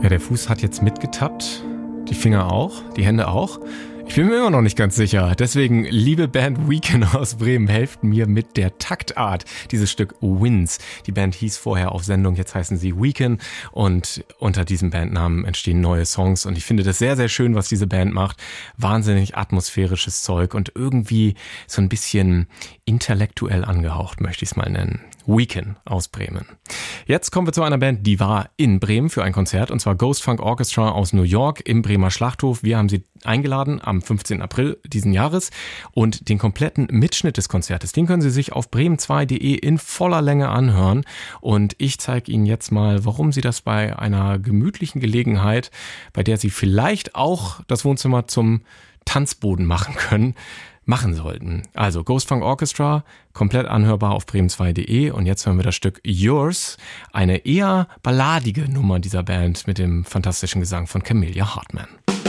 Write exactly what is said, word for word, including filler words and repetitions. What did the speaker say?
Ja, der Fuß hat jetzt mitgetappt, die Finger auch, die Hände auch. Ich bin mir immer noch nicht ganz sicher. Deswegen, liebe Band Weekend aus Bremen, helft mir mit der Taktart. Dieses Stück Wins. Die Band hieß vorher auf Sendung, jetzt heißen sie Weekend. Und unter diesem Bandnamen entstehen neue Songs. Und ich finde das sehr, sehr schön, was diese Band macht. Wahnsinnig atmosphärisches Zeug und irgendwie so ein bisschen intellektuell angehaucht, möchte ich es mal nennen. Weekend aus Bremen. Jetzt kommen wir zu einer Band, die war in Bremen für ein Konzert, und zwar Ghost Funk Orchestra aus New York im Bremer Schlachthof. Wir haben sie eingeladen am fünfzehnten April diesen Jahres, und den kompletten Mitschnitt des Konzertes, den können Sie sich auf bremen zwei punkt de in voller Länge anhören, und ich zeige Ihnen jetzt mal, warum Sie das bei einer gemütlichen Gelegenheit, bei der Sie vielleicht auch das Wohnzimmer zum Tanzboden machen können, machen sollten. Also Ghost Funk Orchestra, komplett anhörbar auf bremen zwei punkt de, und jetzt hören wir das Stück Yours, eine eher balladige Nummer dieser Band mit dem fantastischen Gesang von Camelia Hartman.